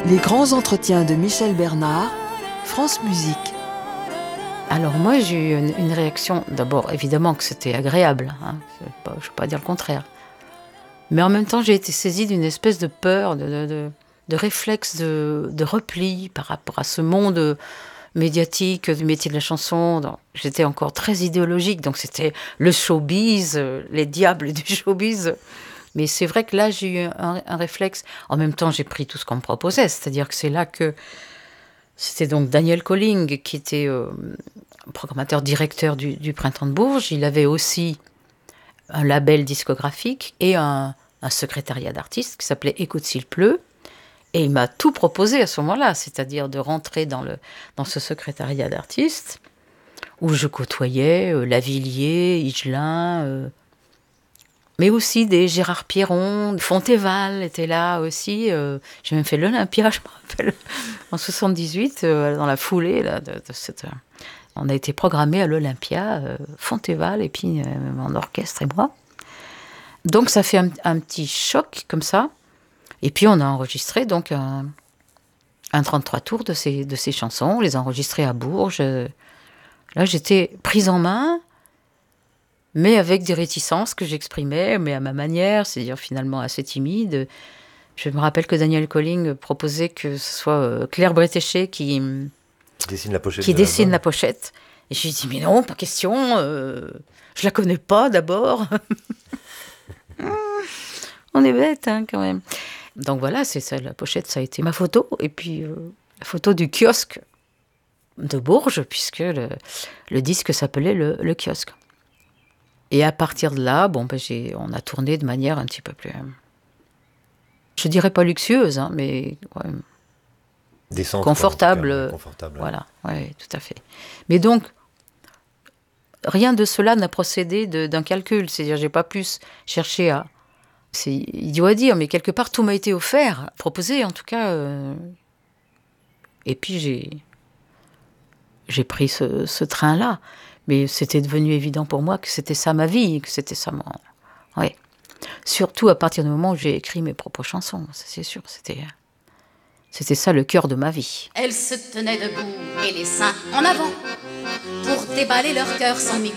Les grands entretiens de Michel Bernard, France Musique. Alors moi j'ai eu une réaction, d'abord évidemment que c'était agréable, hein, je ne vais pas dire le contraire. Mais en même temps j'ai été saisie d'une espèce de peur, de réflexe de repli par rapport à ce monde médiatique du métier de la chanson. Donc, j'étais encore très idéologique, donc c'était le showbiz, les diables du showbiz. Mais c'est vrai que là j'ai eu un réflexe. En même temps j'ai pris tout ce qu'on me proposait, c'est-à-dire que c'est là que c'était donc Daniel Colling qui était programmateur directeur du Printemps de Bourges. Il avait aussi un label discographique et un secrétariat d'artistes qui s'appelait Écoute s'il pleut. Et il m'a tout proposé à ce moment-là, c'est-à-dire de rentrer dans ce secrétariat d'artistes où je côtoyais Lavilliers, Higelin, mais aussi des Gérard Pierron, Fontéval était là aussi. J'ai même fait l'Olympia, je me rappelle, en 78, dans la foulée là, de cette... On a été programmés à l'Olympia, Fontéval et puis mon orchestre et moi. Donc ça fait un petit choc comme ça. Et puis on a enregistré donc un 33 tours de ces chansons. On les a enregistrées à Bourges. Là j'étais prise en main, mais avec des réticences que j'exprimais, mais à ma manière, c'est-à-dire finalement assez timide. Je me rappelle que Daniel Colling proposait que ce soit Claire Bretéché qui dessine la pochette. La pochette. Et je lui ai dit, mais non, pas question, je la connais pas d'abord. On est bête, hein, quand même. Donc voilà, c'est ça, la pochette, ça a été ma photo. Et puis, la photo du kiosque de Bourges, puisque le disque s'appelait le kiosque. Et à partir de là, on a tourné de manière un petit peu plus... je dirais pas luxueuse, hein, mais... Ouais, décente, confortable. Confortable. Voilà, oui, tout à fait. Mais donc, rien de cela n'a procédé d'un calcul. C'est-à-dire, j'ai pas pu chercher à... C'est idiot à dire, mais quelque part, tout m'a été offert, proposé en tout cas. Et puis, j'ai pris ce train-là. Mais c'était devenu évident pour moi que c'était ça ma vie, que c'était ça mon... Oui. Surtout à partir du moment où j'ai écrit mes propres chansons, c'est sûr, c'était ça le cœur de ma vie. Elle se tenait debout et les seins en avant pour déballer leur cœur sans micro.